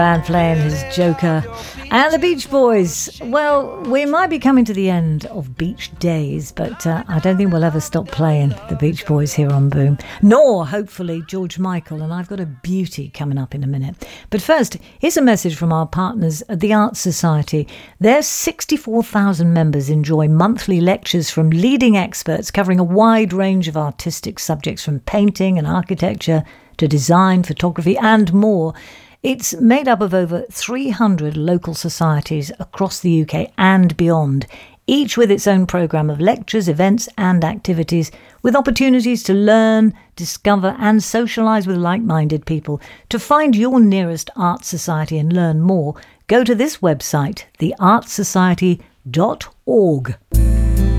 Band playing his Joker. And the Beach Boys. Well, we might be coming to the end of beach days, but I don't think we'll ever stop playing the Beach Boys here on Boom. Nor, hopefully, George Michael. And I've got a beauty coming up in a minute. But first, here's a message from our partners at the Arts Society. Their 64,000 members enjoy monthly lectures from leading experts covering a wide range of artistic subjects from painting and architecture to design, photography and more. It's made up of over 300 local societies across the UK and beyond, each with its own programme of lectures, events and activities, with opportunities to learn, discover and socialise with like-minded people. To find your nearest art society and learn more, go to this website, theartsociety.org.